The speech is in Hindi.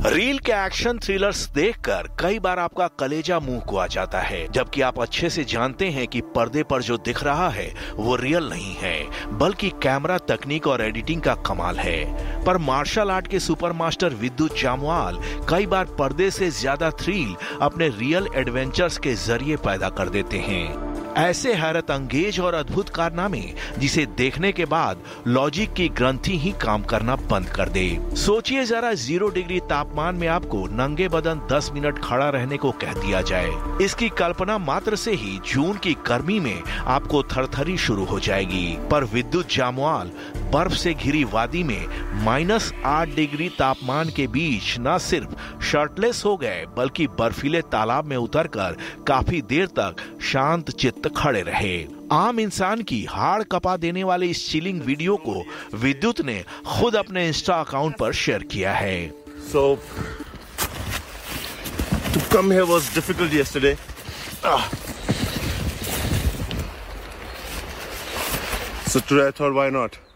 रील के एक्शन थ्रिलर्स देखकर कई बार आपका कलेजा मुंह को आ जाता है, जबकि आप अच्छे से जानते हैं कि पर्दे पर जो दिख रहा है वो रियल नहीं है, बल्कि कैमरा तकनीक और एडिटिंग का कमाल है। पर मार्शल आर्ट के सुपर मास्टर विद्युत जामवाल कई बार पर्दे से ज्यादा थ्रिल अपने रियल एडवेंचर्स के जरिए पैदा कर देते हैं। ऐसे हैरत अंगेज और अद्भुत कारनामे जिसे देखने के बाद लॉजिक की ग्रंथि ही काम करना बंद कर दे। सोचिए जरा 0 डिग्री तापमान में आपको नंगे बदन 10 मिनट खड़ा रहने को कह दिया जाए। इसकी कल्पना मात्र से ही जून की गर्मी में आपको थरथरी शुरू हो जाएगी। पर विद्युत जामवाल बर्फ से घिरी वादी में -8 डिग्री तापमान के बीच न सिर्फ शर्टलेस हो गए, बल्कि बर्फीले तालाब में उतरकर काफी देर तक शांत चित्त खड़े रहे। आम इंसान की हाड़ कपा देने वाले इस चिलिंग वीडियो को विद्युत ने खुद अपने इंस्टा अकाउंट पर शेयर किया है। So to come here was difficult yesterday. So today I thought, why not?